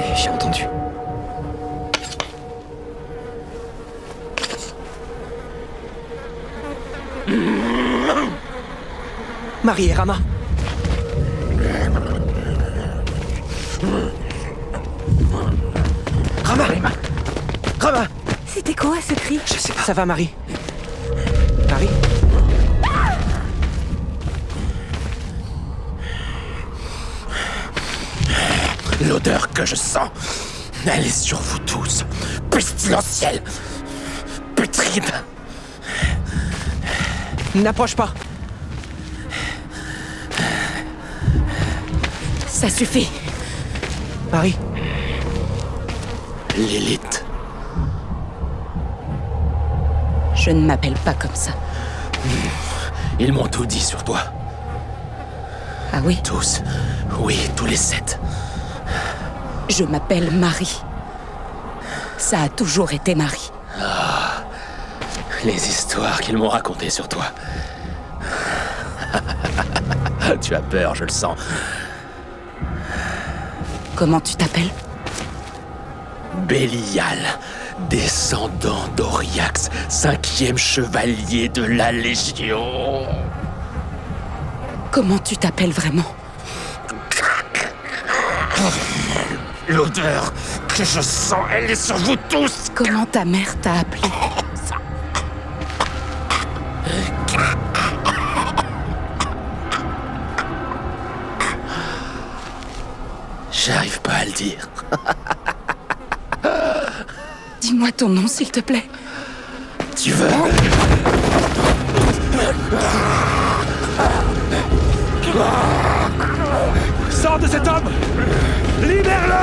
J'ai entendu. Marie et Rama. Rama! Rama! C'était quoi ce cri? Je sais pas. Ça va, Marie? Marie? L'odeur que je sens, elle est sur vous tous. Pestilentielle. Putride. N'approche pas. Ça suffit. Marie? Lilith. Je ne m'appelle pas comme ça. Ils m'ont tout dit sur toi. Ah oui? Tous. Oui, tous les 7. Je m'appelle Marie. Ça a toujours été Marie. Ah, les histoires qu'ils m'ont racontées sur toi. Tu as peur, je le sens. Comment tu t'appelles? Bélial, descendant d'Oriax, 5e chevalier de la Légion. Comment tu t'appelles vraiment? L'odeur que je sens, elle est sur vous tous. Comment ta mère t'a appelé? J'arrive pas à le dire. Dis-moi ton nom, s'il te plaît. Tu veux? Sors de cet homme! Libère-le!